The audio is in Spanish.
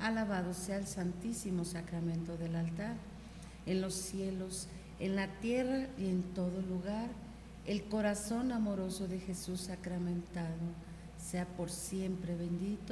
Alabado sea el santísimo sacramento del altar. En los cielos, en la tierra y en todo lugar, el corazón amoroso de Jesús sacramentado sea por siempre bendito